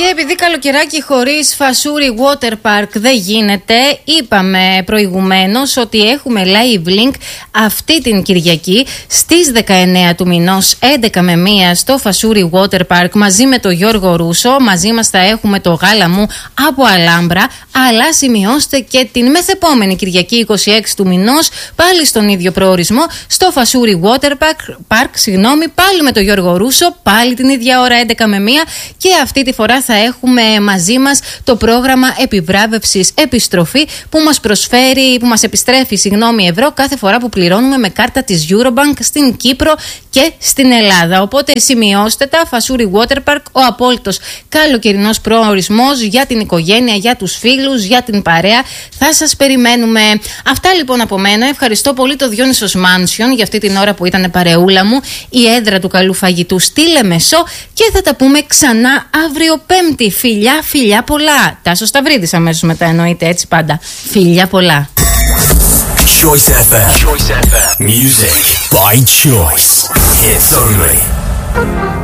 Και επειδή καλοκαιράκι χωρίς φασούρι water park δεν γίνεται, είπαμε προηγουμένως ότι έχουμε live link αυτή την Κυριακή στις 19 του μηνός, 11 με 1 στο φασούρι water park μαζί με τον Γιώργο Ρούσο. Μαζί μας θα έχουμε το γάλα μου από Αλάμπρα, αλλά σημειώστε και την μεθεπόμενη Κυριακή 26 του μηνός πάλι στον ίδιο προορισμό στο φασούρι water park, πάλι με τον Γιώργο Ρούσο, πάλι την ίδια ώρα 11 με 1, και αυτή τη φορά θα έχουμε μαζί μας το πρόγραμμα επιβράβευσης επιστροφή που μας επιστρέφει ευρώ κάθε φορά που πληρώνουμε με κάρτα της Eurobank στην Κύπρο και στην Ελλάδα. Οπότε σημειώστε τα, φασούρι water park, ο απόλυτος καλοκαιρινός προορισμός για την οικογένεια, για τους φίλους, για την παρέα. Θα σας περιμένουμε. Αυτά λοιπόν από μένα. Ευχαριστώ πολύ το Διόνυσος Mansion για αυτή την ώρα που ήταν παρεούλα μου, η έδρα του καλού φαγητού στη Λεμεσό, και θα τα πούμε ξανά αύριο Πέμπτη. Φιλιά πολλά. Τάσος Σταυρίδης αμέσως μετά, εννοείται, έτσι πάντα. Φιλιά πολλά. Choice FM. Choice FM. Music by choice. Hits only.